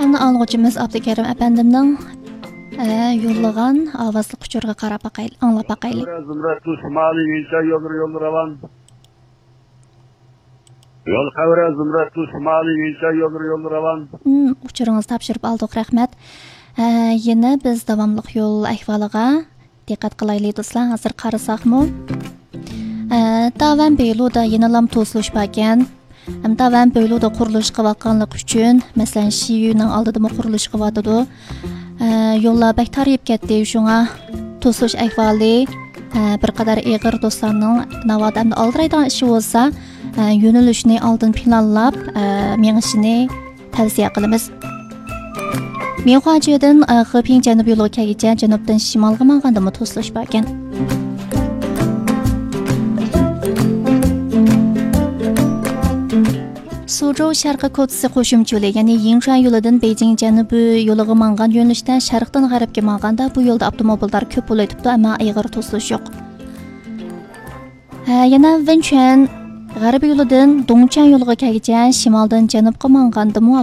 Bugün alğıcımız Abdukerim efendimning yo'llagan ovozli quchurga qarab anglab baqaylik. Yol qavra zumratu shimali incha yo'l ravan. Uchuringizni topshirib oldik, rahmat. Yana biz davomli yo'l ahvoliga diqqat qilaylik do'stlar. Hozir qarasaqmi? Davam Beyluda yenilam to'silish bo'lgan. Davam Beyluda qurilish qilayotganlik uchun, masalan, Shiyuning oldida qurilish qilyotdi. Yo'llar bak tarib ketdi, shunga to'silish ahvoli bir qadar ig'ir do'stlarning navodan oldiraydigan ishi bo'lsa, yo'nalishni oldin planlab, mengishini tavsiya qilamiz. Mexuajidan Xiping janub yo'liga kelguncha janubdan shimolga manganda to'silish bo'lgan. Suzhou sharqqa ko'tisi qo'shimcha yo'li, ya'ni Yingshan yo'lidan Beijing janubi yo'liga mangan yo'nalishda sharqdan g'arbga manganda bu yo'lda avtomobillar ko'p bo'layotibdi, ammo ig'ir to'silish yo'q. Yana Wenchuan g'arbiy yo'lidan Dongchan yo'liga kelguncha shimoldan janubga manganda